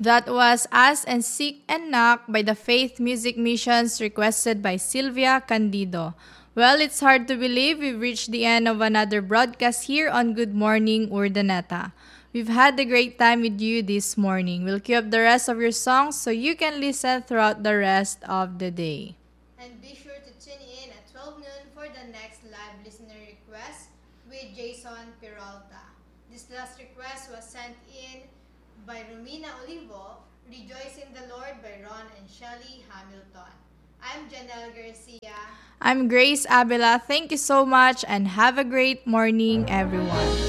That was Ask and Seek and Knock by the Faith Music Missions requested by Sylvia Candido. Well, it's hard to believe we've reached the end of another broadcast here on Good Morning Urdaneta. We've had a great time with you this morning. We'll queue up the rest of your songs so you can listen throughout the rest of the day. And be sure to tune in at 12 noon for the next live listener request with Jason Peralta. This last request was sent in by Romina Olivo, Rejoice in the Lord by Ron and Shelley Hamilton. I'm Janelle Garcia. I'm Grace Abela. Thank you so much and have a great morning, everyone.